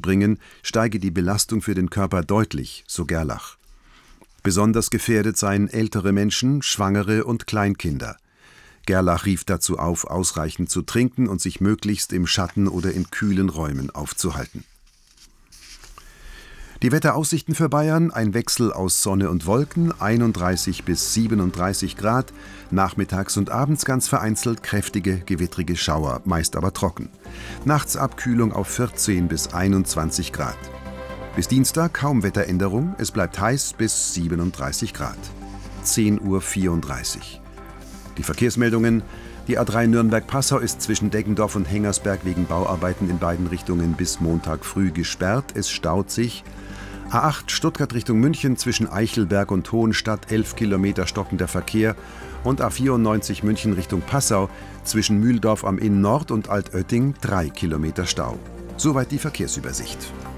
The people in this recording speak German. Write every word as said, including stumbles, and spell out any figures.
bringen, steige die Belastung für den Körper deutlich, so Gerlach. Besonders gefährdet seien ältere Menschen, Schwangere und Kleinkinder. Gerlach rief dazu auf, ausreichend zu trinken und sich möglichst im Schatten oder in kühlen Räumen aufzuhalten. Die Wetteraussichten für Bayern: ein Wechsel aus Sonne und Wolken, einunddreißig bis siebenunddreißig Grad, nachmittags und abends ganz vereinzelt kräftige, gewittrige Schauer, meist aber trocken. Nachts Abkühlung auf vierzehn bis einundzwanzig Grad. Bis Dienstag kaum Wetteränderung, es bleibt heiß bis siebenunddreißig Grad. zehn Uhr vierunddreißig. Die Verkehrsmeldungen: Die A drei Nürnberg-Passau ist zwischen Deggendorf und Hengersberg wegen Bauarbeiten in beiden Richtungen bis Montag früh gesperrt, es staut sich. A acht Stuttgart Richtung München zwischen Eichelberg und Hohenstadt elf Kilometer stockender Verkehr und A vierundneunzig München Richtung Passau zwischen Mühldorf am Inn Nord und Altötting drei Kilometer Stau. Soweit die Verkehrsübersicht.